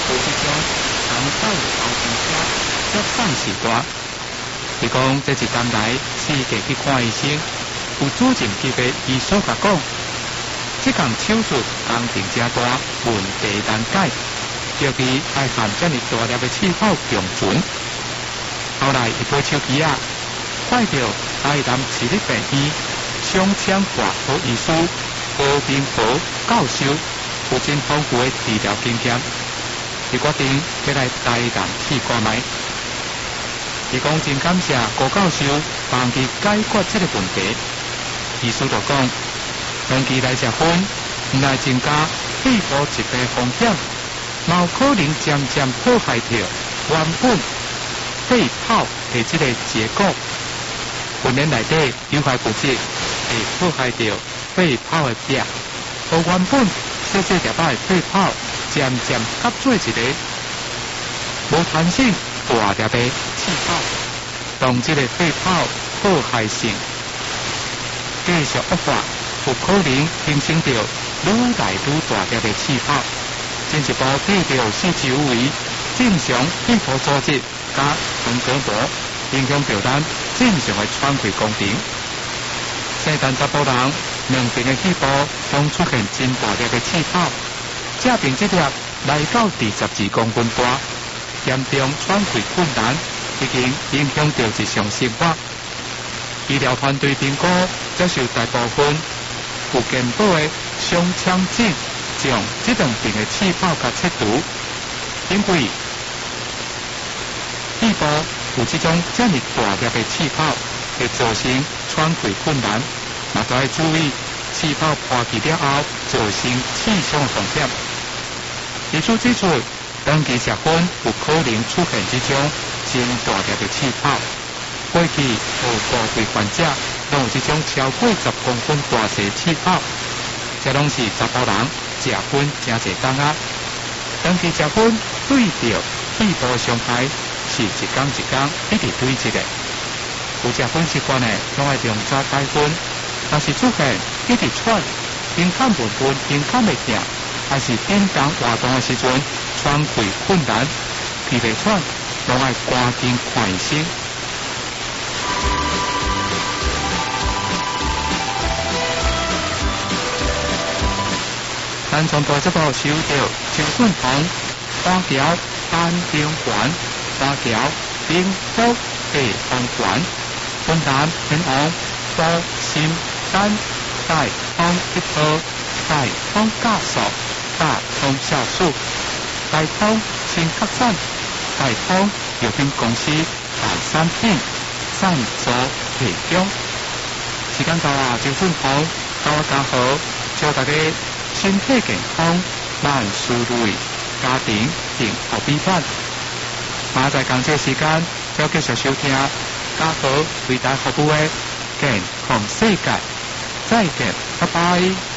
有这种当代后生者接送时代。伊讲这一天来世界去看医生，有主治级别医生甲讲，这项手术工程真大，问题难解，尤其爱含这么大粒的气泡共存。后来伊买手机啊，看到台南市立病院胸腔外科医师何明和教授有真丰富的治疗经验，伊决定要来台南去看卖。伊讲真感谢郭教授帮伊解决这个问题。医师就讲，长期来食薰，唔来增加肺部疾病风险，嘛有可能渐渐破坏掉原本肺泡的这个结构。训练内底有害物质会破坏掉肺泡的壁，和原本小小条的肺泡渐渐合做一个无弹性大粒的气泡，让这个肺泡破坏性继续恶化，有可能形成着愈来愈大粒的气泡，进一步对着四周围正常肺部组织加横膈膜，影响着咱正常的喘气功能。生蛋查甫人两边的肺部拢出现真大粒的气泡，这边这粒来到22公分大，严重喘气困难，已经影响到日常生活。医疗团队评估接受大部分有健保的胸腔镜，将这两边的气泡甲切除，因为肺部有这种这么大粒的气泡，会造成喘气困难，嘛都要注意气泡破去了后造成气胸风险。医师指出，长期食薰有可能出现这种真大粒的气泡。过去有高位患者拢有这种超过10公分大小气泡，这拢是查甫人食薰真侪工啊。长期食薰对着肺部伤害是一天一天一直堆积的。有食薰习惯的，拢爱用早解薰，但是出现一直喘、胸口闷闷、胸口袂痛，还是电动活动的时阵喘气困难、气袂喘，拢爱赶紧看医生。咱从台这部收到张顺宏、三桥安平环、三桥滨福地方环、云南天王苏新山、大丰一科、大丰加速、大丰下树、大丰新客栈、大丰药品公司大产品赞助提供。时间到啊，张顺宏到我家好，祝大家身体健康，万事如意，家庭幸福美满。马在工作时间，要继续收听家好为大服务的健康世界。再见，拜拜。